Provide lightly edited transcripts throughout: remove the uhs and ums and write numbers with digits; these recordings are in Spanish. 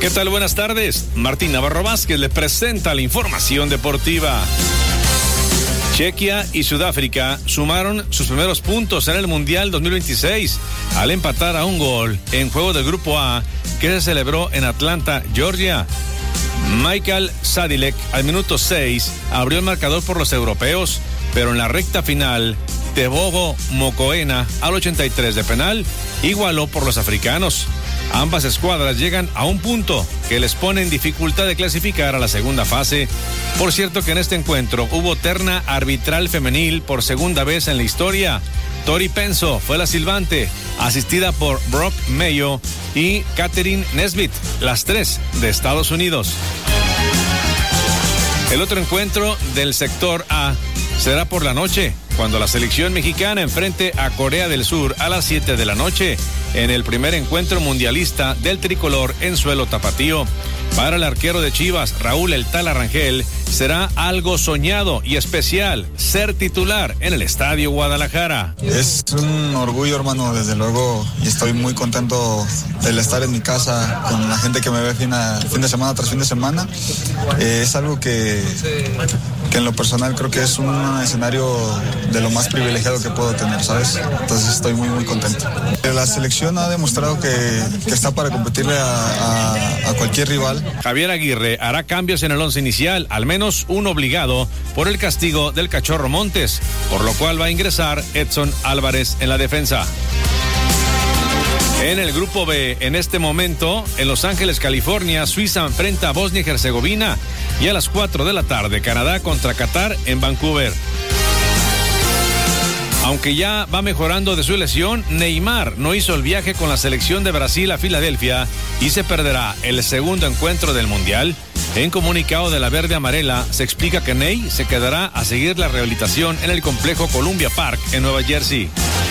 ¿Qué tal? Buenas tardes. Martín Navarro Vázquez le presenta la información deportiva. Chequia y Sudáfrica sumaron sus primeros puntos en el Mundial 2026 al empatar a un gol en juego del Grupo A que se celebró en Atlanta, Georgia. Michael Sadilek al minuto 6 abrió el marcador por los europeos, pero en la recta final, Tebogo Mokoena al 83 de penal igualó por los africanos. Ambas escuadras llegan a un punto que les pone en dificultad de clasificar a la segunda fase. Por cierto que en este encuentro hubo terna arbitral femenil por segunda vez en la historia. Tori Penso fue la silbante, asistida por Brooke Mayo y Catherine Nesbitt, las tres de Estados Unidos. El otro encuentro del sector A será por la noche, cuando la selección mexicana enfrente a Corea del Sur a las 7 de la noche, en el primer encuentro mundialista del tricolor en suelo tapatío. Para el arquero de Chivas, Raúl El Tala Rangel, será algo soñado y especial ser titular en el Estadio Guadalajara. Es un orgullo, hermano, desde luego, y estoy muy contento de estar en mi casa con la gente que me ve fin de semana tras fin de semana. Es algo que en lo personal creo que es un escenario de lo más privilegiado que puedo tener, ¿sabes? Entonces estoy muy, muy contento. La selección ha demostrado que está para competirle a cualquier rival. Javier Aguirre hará cambios en el once inicial, al menos uno obligado por el castigo del Cachorro Montes, por lo cual va a ingresar Edson Álvarez en la defensa. En el Grupo B, en este momento, en Los Ángeles, California, Suiza enfrenta a Bosnia y Herzegovina, y a las 4 de la tarde, Canadá contra Qatar en Vancouver. Aunque ya va mejorando de su lesión, Neymar no hizo el viaje con la selección de Brasil a Filadelfia y se perderá el segundo encuentro del Mundial. En comunicado de la Verde Amarela se explica que Ney se quedará a seguir la rehabilitación en el complejo Columbia Park en Nueva Jersey.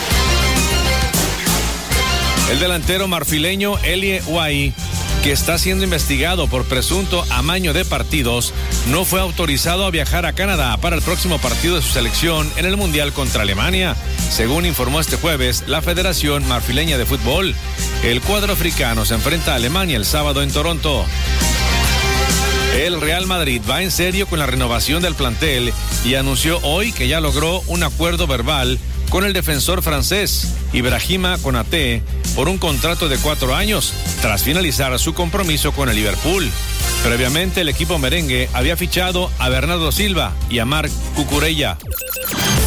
El delantero marfileño Elie Wahi, que está siendo investigado por presunto amaño de partidos, no fue autorizado a viajar a Canadá para el próximo partido de su selección en el Mundial contra Alemania, según informó este jueves la Federación Marfileña de Fútbol. El cuadro africano se enfrenta a Alemania el sábado en Toronto. El Real Madrid va en serio con la renovación del plantel y anunció hoy que ya logró un acuerdo verbal con el defensor francés Ibrahima Konaté por un contrato de 4 años, tras finalizar su compromiso con el Liverpool. Previamente, el equipo merengue había fichado a Bernardo Silva y a Marc Cucurella.